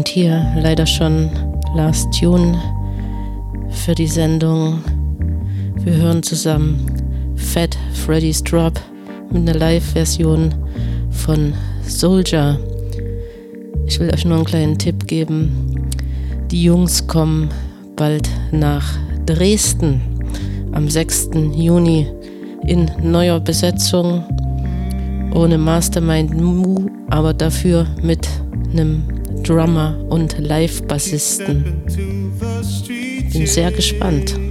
Und hier leider schon Last Tune für die Sendung. Wir hören zusammen Fat Freddy's Drop mit einer Live-Version von Soldier. Ich will euch nur einen kleinen Tipp geben. Die Jungs kommen bald nach Dresden am 6. Juni in neuer Besetzung, ohne Mastermind Mu, aber dafür mit einem Drummer und Live-Bassisten. Bin sehr gespannt.